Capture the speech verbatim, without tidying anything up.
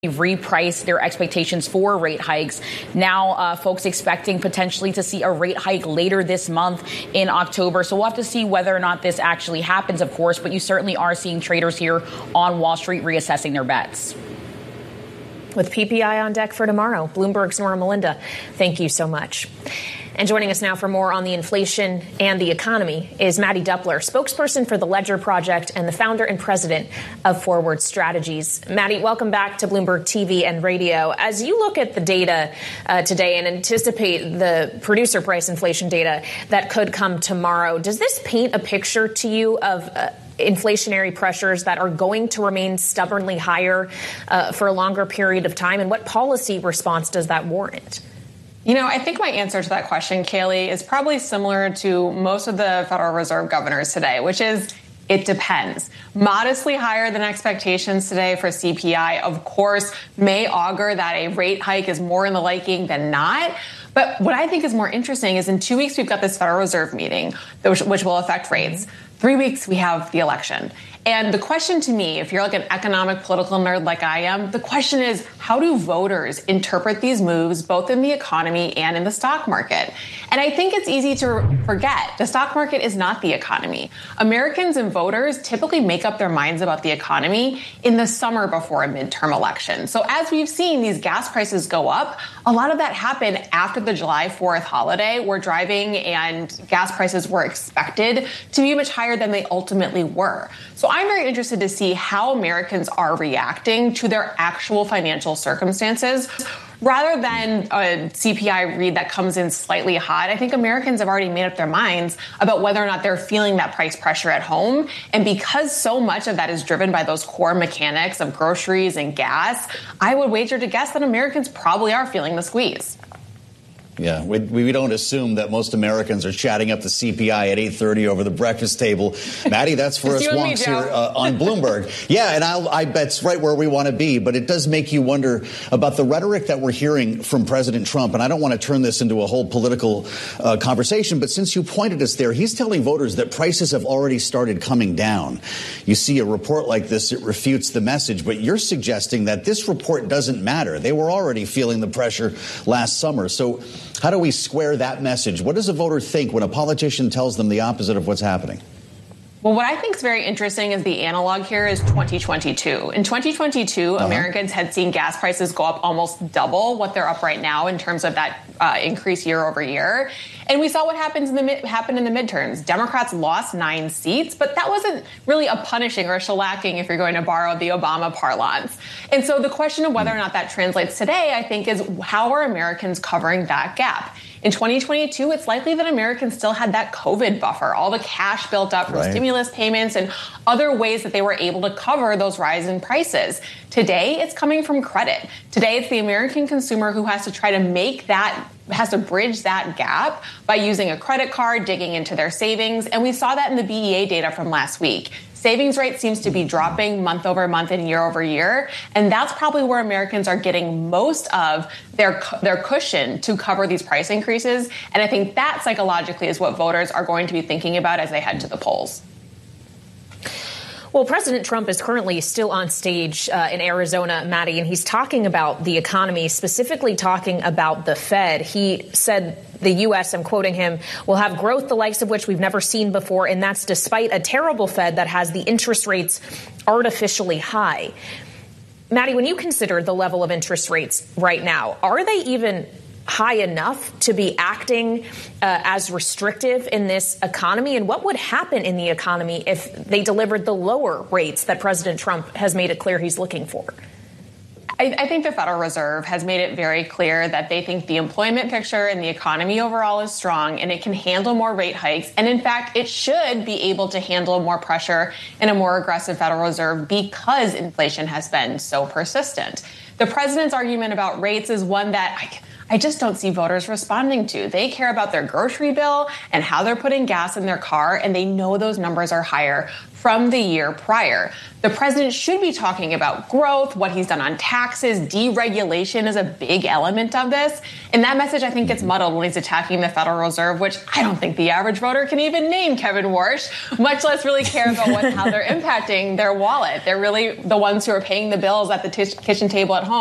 reprice their expectations for rate hikes. Now, uh, folks expecting potentially to see a rate hike later this month in October. So we'll have to see whether or not this actually happens, of course. But you certainly are seeing traders here on Wall Street reassessing their bets. With P P I on deck for tomorrow, Bloomberg's Norah Melinda, thank you so much. And joining us now for more on the inflation and the economy is Maddie Duppler, spokesperson for the Ledger Project and the founder and president of Forward Strategies. Maddie, welcome back to Bloomberg T V and radio. As you look at the data uh, today and anticipate the producer price inflation data that could come tomorrow, does this paint a picture to you of uh, inflationary pressures that are going to remain stubbornly higher uh, for a longer period of time? And what policy response does that warrant? You know, I think my answer to that question, Kaylee, is probably similar to most of the Federal Reserve governors today, which is it depends. Modestly higher than expectations today for C P I, of course, may augur that a rate hike is more in the liking than not. But what I think is more interesting is in two weeks, we've got this Federal Reserve meeting, which, which will affect rates. Three weeks, we have the election. And the question to me, if you're like an economic political nerd like I am, the question is, how do voters interpret these moves, both in the economy and in the stock market? And I think it's easy to forget the stock market is not the economy. Americans and voters typically make up their minds about the economy in the summer before a midterm election. So as we've seen these gas prices go up, a lot of that happened after the July fourth holiday, where driving and gas prices were expected to be much higher than they ultimately were. So I'm very interested to see how Americans are reacting to their actual financial circumstances. Rather than a C P I read that comes in slightly hot, I think Americans have already made up their minds about whether or not they're feeling that price pressure at home. And because so much of that is driven by those core mechanics of groceries and gas, I would wager to guess that Americans probably are feeling the squeeze. Yeah, we, we don't assume that most Americans are chatting up the C P I at eight thirty over the breakfast table. Maddie, that's for us wonks here uh, on Bloomberg. Yeah, and I'll, I bet it's right where we want to be. But it does make you wonder about the rhetoric that we're hearing from President Trump. And I don't want to turn this into a whole political uh, conversation. But since you pointed us there, he's telling voters that prices have already started coming down. You see a report like this, it refutes the message. But you're suggesting that this report doesn't matter. They were already feeling the pressure last summer. So how do we square that message? What does a voter think when a politician tells them the opposite of what's happening? Well, what I think is very interesting is the analog here is twenty twenty-two. In twenty twenty-two, uh-huh. Americans had seen gas prices go up almost double what they're up right now in terms of that uh, increase year over year. And we saw what happens in the happened in the midterms. Democrats lost nine seats, but that wasn't really a punishing or a shellacking if you're going to borrow the Obama parlance. And so the question of whether or not that translates today, I think, is how are Americans covering that gap? In twenty twenty-two, it's likely that Americans still had that COVID buffer, all the cash built up from right. stimulus payments and other ways that they were able to cover those rising prices. Today, it's coming from credit. Today, it's the American consumer who has to try to make that, has to bridge that gap by using a credit card, digging into their savings. And we saw that in the B E A data from last week. Savings rate seems to be dropping month over month and year over year. And that's probably where Americans are getting most of their their cushion to cover these price increases. And I think that psychologically is what voters are going to be thinking about as they head to the polls. Well, President Trump is currently still on stage uh, in Arizona, Maddie, and he's talking about the economy, specifically talking about the Fed. He said the U S, I'm quoting him, will have growth the likes of which we've never seen before, and that's despite a terrible Fed that has the interest rates artificially high. Maddie, when you consider the level of interest rates right now, are they even high enough to be acting uh, as restrictive in this economy? And what would happen in the economy if they delivered the lower rates that President Trump has made it clear he's looking for? I, I think the Federal Reserve has made it very clear that they think the employment picture and the economy overall is strong and it can handle more rate hikes. And in fact, it should be able to handle more pressure in a more aggressive Federal Reserve because inflation has been so persistent. The president's argument about rates is one that I I just don't see voters responding to. They care about their grocery bill and how they're putting gas in their car, and they know those numbers are higher from the year prior. The president should be talking about growth, what he's done on taxes. Deregulation is a big element of this. And that message, I think, gets muddled when he's attacking the Federal Reserve, which I don't think the average voter can even name, Kevin Warsh, much less really care about what, how they're impacting their wallet. They're really the ones who are paying the bills at the t- kitchen table at home.